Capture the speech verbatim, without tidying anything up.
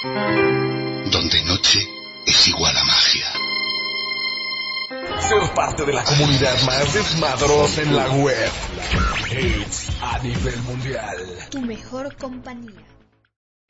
donde noche es igual a magia. Ser parte de la comunidad más desmadrosa en la web. Hits a nivel mundial. Tu mejor compañía.